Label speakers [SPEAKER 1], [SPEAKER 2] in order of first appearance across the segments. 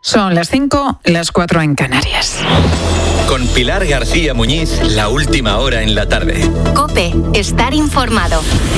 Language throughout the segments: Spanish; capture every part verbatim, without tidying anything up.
[SPEAKER 1] Son las cinco, las cuatro en Canarias.
[SPEAKER 2] Con Pilar García Muñiz, la última hora en la tarde.
[SPEAKER 3] COPE, estar informado.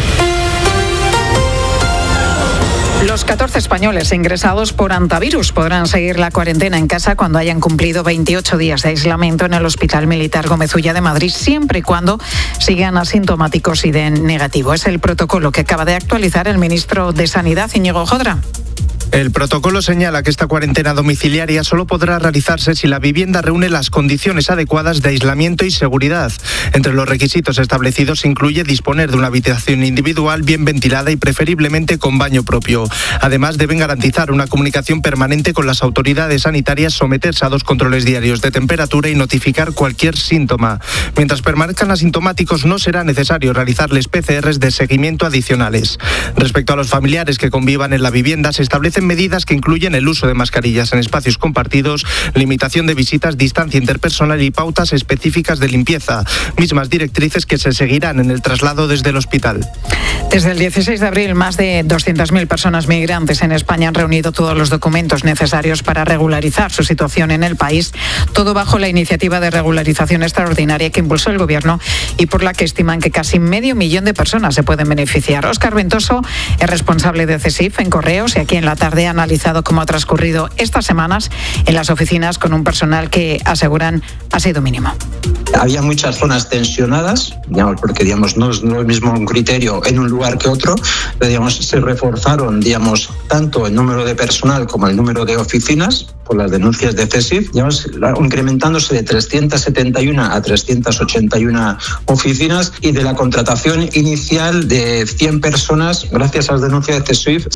[SPEAKER 1] Los catorce españoles ingresados por hantavirus podrán seguir la cuarentena en casa cuando hayan cumplido veintiocho días de aislamiento en el Hospital Militar Gómez Ulla de Madrid, siempre y cuando sigan asintomáticos y den negativo. Es el protocolo que acaba de actualizar el ministro de Sanidad, Íñigo Jodra.
[SPEAKER 4] El protocolo señala que esta cuarentena domiciliaria solo podrá realizarse si la vivienda reúne las condiciones adecuadas de aislamiento y seguridad. Entre los requisitos establecidos se incluye disponer de una habitación individual bien ventilada y preferiblemente con baño propio. Además, deben garantizar una comunicación permanente con las autoridades sanitarias, someterse a dos controles diarios de temperatura y notificar cualquier síntoma. Mientras permanezcan asintomáticos, no será necesario realizarles P C Rs de seguimiento adicionales. Respecto a los familiares que convivan en la vivienda, se establecen medidas que incluyen el uso de mascarillas en espacios compartidos, limitación de visitas, distancia interpersonal y pautas específicas de limpieza, mismas directrices que se seguirán en el traslado desde el hospital.
[SPEAKER 1] Desde el dieciséis de abril, más de doscientas mil personas migrantes en España han reunido todos los documentos necesarios para regularizar su situación en el país, todo bajo la iniciativa de regularización extraordinaria que impulsó el Gobierno y por la que estiman que casi medio millón de personas se pueden beneficiar. Óscar Ventoso es responsable de CESIF en Correos y aquí en la tarde ha analizado cómo ha transcurrido estas semanas en las oficinas con un personal que aseguran ha sido mínimo.
[SPEAKER 5] Había muchas zonas tensionadas, digamos, porque digamos, no es no el mismo criterio en un lugar que otro, pero digamos, se reforzaron digamos, tanto el número de personal como el número de oficinas por las denuncias de CESIF, digamos, incrementándose de trescientas setenta y uno a trescientas ochenta y uno oficinas y de la contratación inicial de cien personas gracias a las denuncias de CESIF.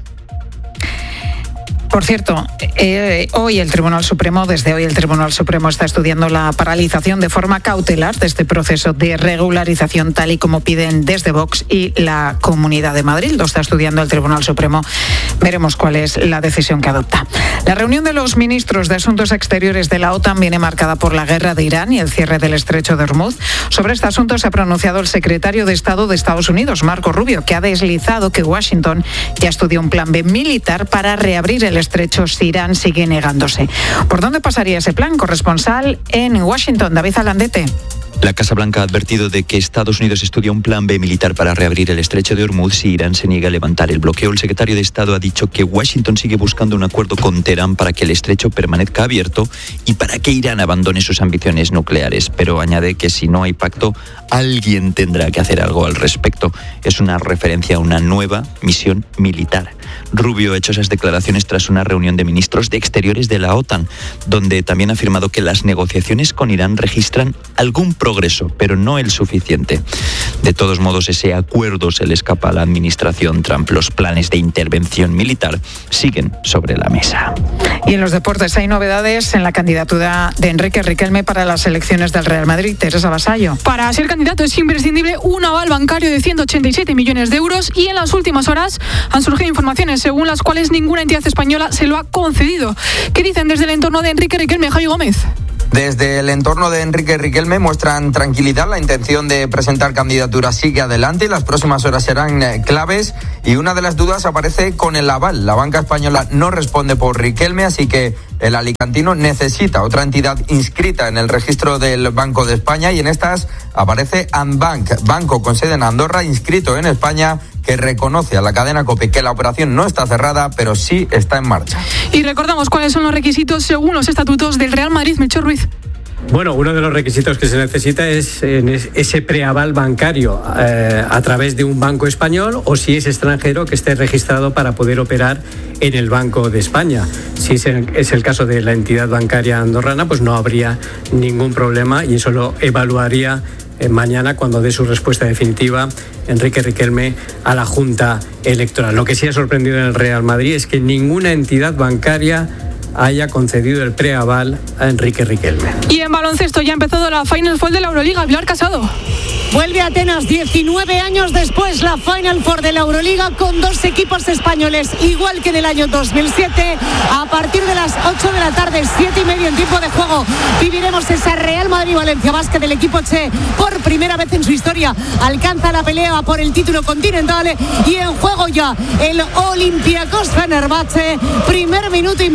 [SPEAKER 1] Por cierto, eh, hoy el Tribunal Supremo, desde hoy el Tribunal Supremo está estudiando la paralización de forma cautelar de este proceso de regularización tal y como piden desde Vox y la Comunidad de Madrid. Lo está estudiando el Tribunal Supremo. Veremos cuál es la decisión que adopta. La reunión de los ministros de Asuntos Exteriores de la OTAN viene marcada por la guerra de Irán y el cierre del estrecho de Hormuz. Sobre este asunto se ha pronunciado el secretario de Estado de Estados Unidos, Marco Rubio, que ha deslizado que Washington ya estudia un plan B militar para reabrir el estrecho si Irán sigue negándose. ¿Por dónde pasaría ese plan? Corresponsal en Washington, David Alandete.
[SPEAKER 6] La Casa Blanca ha advertido de que Estados Unidos estudia un plan B militar para reabrir el estrecho de Hormuz si Irán se niega a levantar el bloqueo. El secretario de Estado ha dicho que Washington sigue buscando un acuerdo con Teherán para que el estrecho permanezca abierto y para que Irán abandone sus ambiciones nucleares. Pero añade que si no hay pacto, alguien tendrá que hacer algo al respecto. Es una referencia a una nueva misión militar. Rubio ha hecho esas declaraciones tras una reunión de ministros de Exteriores de la OTAN, donde también ha afirmado que las negociaciones con Irán registran algún progreso, pero no el suficiente. De todos modos, ese acuerdo se le escapa a la administración Trump. Los planes de intervención militar siguen sobre la mesa.
[SPEAKER 1] Y en los deportes hay novedades en la candidatura de Enrique Riquelme para las elecciones del Real Madrid. Teresa Vasallo.
[SPEAKER 7] Para ser candidato es imprescindible un aval bancario de ciento ochenta y siete millones de euros y en las últimas horas han surgido informaciones según las cuales ninguna entidad española se lo ha concedido. ¿Qué dicen desde el entorno de Enrique Riquelme, Javi Gómez?
[SPEAKER 8] Desde el entorno de Enrique Riquelme muestran tranquilidad. La intención de presentar candidatura sigue adelante y las próximas horas serán claves. Y una de las dudas aparece con el aval. La banca española no responde por Riquelme, así que el alicantino necesita otra entidad inscrita en el registro del Banco de España y en estas aparece Andbank, banco con sede en Andorra, inscrito en España, que reconoce a la cadena COPE que la operación no está cerrada, pero sí está en marcha.
[SPEAKER 7] Y recordamos cuáles son los requisitos según los estatutos del Real Madrid. Melchor Ruiz.
[SPEAKER 9] Bueno, uno de los requisitos que se necesita es ese preaval bancario eh, a través de un banco español o si es extranjero que esté registrado para poder operar en el Banco de España. Si es el caso de la entidad bancaria andorrana, pues no habría ningún problema y eso lo evaluaría mañana cuando dé su respuesta definitiva Enrique Riquelme a la Junta Electoral. Lo que sí ha sorprendido en el Real Madrid es que ninguna entidad bancaria haya concedido el preaval a Enrique Riquelme.
[SPEAKER 7] Y en baloncesto ya ha empezado la Final Four de la Euroliga. Pilar Casado.
[SPEAKER 10] Vuelve a Atenas diecinueve años después la Final Four de la Euroliga con dos equipos españoles, igual que en el año dos mil siete. A partir de las ocho de la tarde, siete y medio en tiempo de juego, viviremos esa Real Madrid-Valencia Basket del equipo Che. Por primera vez en su historia alcanza la pelea por el título continental y en juego ya el Olympiacos Fenerbahce. Primer minuto y medio de juego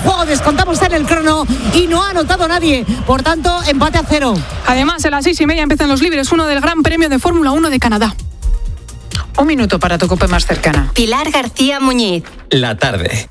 [SPEAKER 10] juego, descontamos en el crono y no ha anotado nadie. Por tanto, empate a cero.
[SPEAKER 7] Además, a las seis y media empiezan los libres uno del Gran Premio de Fórmula uno de Canadá.
[SPEAKER 1] Un minuto para tu COPE más cercana.
[SPEAKER 3] Pilar García Muñiz.
[SPEAKER 2] La tarde.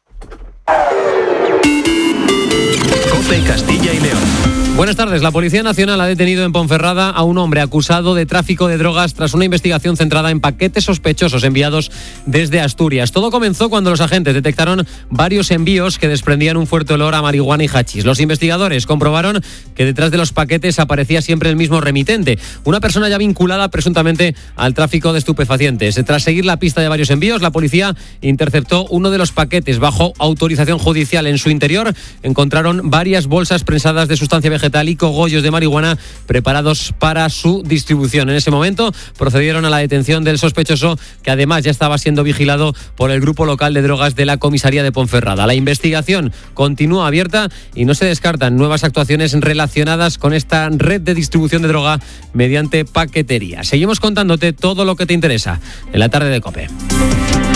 [SPEAKER 2] COPE Castilla y León.
[SPEAKER 11] Buenas tardes. La Policía Nacional ha detenido en Ponferrada a un hombre acusado de tráfico de drogas tras una investigación centrada en paquetes sospechosos enviados desde Asturias. Todo comenzó cuando los agentes detectaron varios envíos que desprendían un fuerte olor a marihuana y hachís. Los investigadores comprobaron que detrás de los paquetes aparecía siempre el mismo remitente, una persona ya vinculada presuntamente al tráfico de estupefacientes. Tras seguir la pista de varios envíos, la policía interceptó uno de los paquetes bajo autorización judicial. En su interior encontraron varias bolsas prensadas de sustancia vegetal y cogollos de marihuana preparados para su distribución. En ese momento procedieron a la detención del sospechoso, que además ya estaba siendo vigilado por el grupo local de drogas de la comisaría de Ponferrada. La investigación continúa abierta y no se descartan nuevas actuaciones relacionadas con esta red de distribución de droga mediante paquetería. Seguimos contándote todo lo que te interesa en la tarde de COPE.